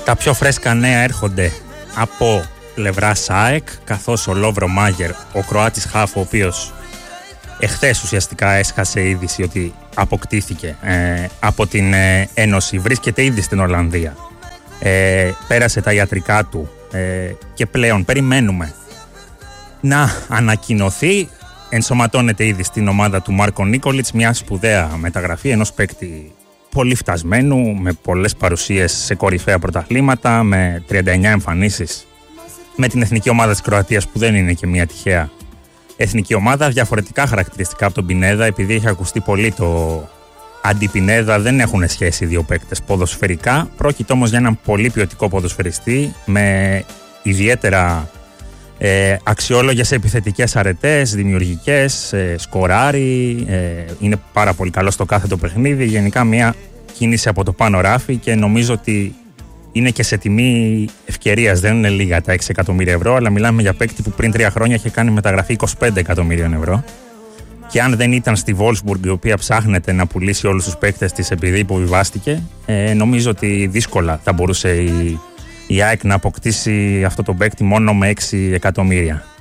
Τα πιο φρέσκα νέα έρχονται από πλευρά ΑΕΚ, καθώς ο Λόβρο Μάγερ, ο Κροάτης χαφ, ο οποίος εχθές ουσιαστικά έσχασε είδηση ότι αποκτήθηκε από την Ένωση, βρίσκεται ήδη στην Ολλανδία, πέρασε τα ιατρικά του και πλέον περιμένουμε να ανακοινωθεί. Ενσωματώνεται ήδη στην ομάδα του Μάρκο Νίκολιτς, μια σπουδαία μεταγραφή ενός παίκτη πολύ φτασμένου, με πολλές παρουσίες σε κορυφαία πρωταθλήματα, με 39 εμφανίσεις με την εθνική ομάδα της Κροατίας, που δεν είναι και μια τυχαία εθνική ομάδα. Διαφορετικά χαρακτηριστικά από τον Πινέδα, επειδή έχει ακουστεί πολύ το αντιπινέδα, δεν έχουν σχέση οι δύο παίκτες ποδοσφαιρικά. Πρόκειται όμως για έναν πολύ ποιοτικό ποδοσφαιριστή με ιδιαίτερα αξιόλογες επιθετικές αρετές, δημιουργικές, σκοράρει, είναι πάρα πολύ καλό στο κάθε το παιχνίδι. Γενικά μια κίνηση από το πάνω ράφι, και νομίζω ότι είναι και σε τιμή ευκαιρίας. Δεν είναι λίγα τα 6 εκατομμύρια ευρώ, αλλά μιλάμε για παίκτη που πριν 3 χρόνια είχε κάνει μεταγραφή 25 εκατομμύριων ευρώ. Και αν δεν ήταν στη Wolfsburg, η οποία ψάχνεται να πουλήσει όλους τους παίκτες της επειδή υποβιβάστηκε, νομίζω ότι δύσκολα θα μπορούσε η ΑΕΚ να αποκτήσει αυτό το παίκτη μόνο με 6 εκατομμύρια.